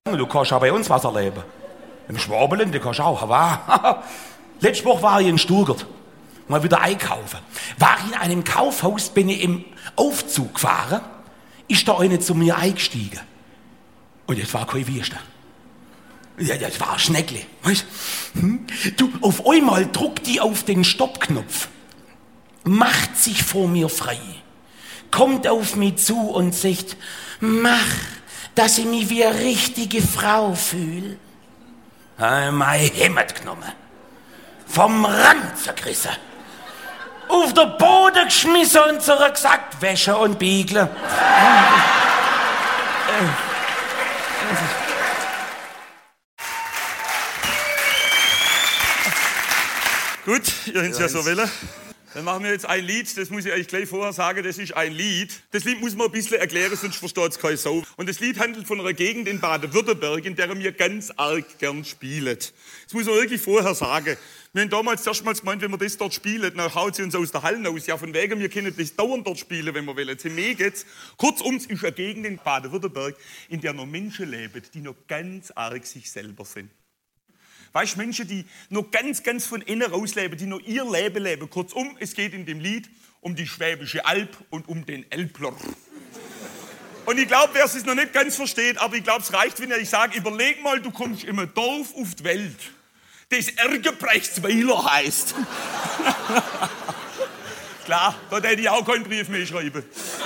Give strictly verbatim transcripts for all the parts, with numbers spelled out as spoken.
Du kannst auch bei uns was erleben. Im Schwabeland, du kannst auch. Aber letzte Woche war ich in Stuttgart. Mal wieder einkaufen. War ich in einem Kaufhaus, bin ich im Aufzug gefahren, ist da eine zu mir eingestiegen. Und das war kein Wüste. Ja, das war ein Schneckli. Weißt hm? Du, auf einmal druckt die auf den Stoppknopf, macht sich vor mir frei, kommt auf mich zu und sagt, mach, dass ich mich wie eine richtige Frau fühle. Habe mein Hemd genommen, vom Rand zergerissen, auf den Boden geschmissen und zurückgesagt, Wäsche und Biegle. Gut, ihr habt es ja so wollen. Dann machen wir jetzt ein Lied, das muss ich euch gleich vorher sagen, das ist ein Lied. Das Lied muss man ein bisschen erklären, sonst versteht es kein Sau. Und das Lied handelt von einer Gegend in Baden-Württemberg, in der wir ganz arg gern spielen. Das muss man wirklich vorher sagen. Wir haben damals erstmals gemeint, wenn wir das dort spielen, dann haut sie uns aus der Halle aus. Ja, von wegen, wir können das dauernd dort spielen, wenn wir wollen. Zu mir geht's. Kurzum, es ist eine Gegend in Baden-Württemberg, in der noch Menschen leben, die noch ganz arg sich selber sind. Weißt du, Menschen, die noch ganz, ganz von innen rausleben, die noch ihr Leben leben. Kurzum, es geht in dem Lied um die Schwäbische Alb und um den Elbler. Und ich glaube, wer es noch nicht ganz versteht, aber ich glaube, es reicht, wenn ich sage, überleg mal, du kommst in einem Dorf auf die Welt, das Ergebrechtsweiler heißt. Klar, da hätte ich auch keinen Brief mehr schreiben.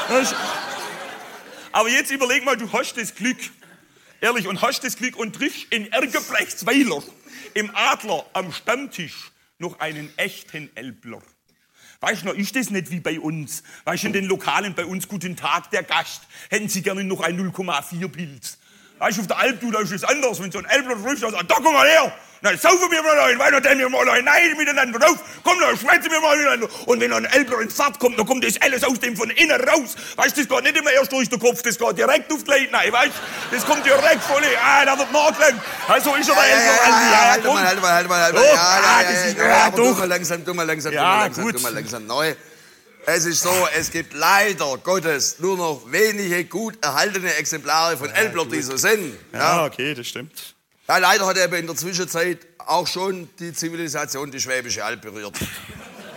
Aber jetzt überleg mal, du hast das Glück, ehrlich, und hast das Glück und triffst in Ergebrechtsweiler im Adler am Stammtisch noch einen echten Elbler. Weißt du, noch ist das nicht wie bei uns. Weißt du, in den Lokalen bei uns, guten Tag, der Gast, hätten Sie gerne noch ein null Komma vier Pilz. Weißt du, auf der Alp, du, da ist es anders, wenn so ein Elbler trifft, dann sagt, da komm mal her, na, saufen wir mal ein, weiter denn wir mal ein, nein, miteinander drauf, komm, da schwätzen wir mal miteinander. Und wenn ein Elbler ins Fahrt kommt, dann kommt das alles aus dem von innen raus. Weißt du, das geht nicht immer erst durch den Kopf, das geht direkt auf die Leute rein, weißt du, das kommt direkt voll, ah, da wird nachgelangt. Also ist er der Elbler. Ja, ja, ja, halt mal, halt mal, halt mal, halt mal, oh, ja, ah, ja, das ja, ist, ja, ja, aber doch. du mal langsam, du mal langsam, Ja, du mal langsam, gut. du mal langsam neu. Es ist so, es gibt leider Gottes nur noch wenige gut erhaltene Exemplare von ja, Elbler, die so sind. Ja, ja, okay, das stimmt. Ja, leider hat er in der Zwischenzeit auch schon die Zivilisation die Schwäbische Alb berührt.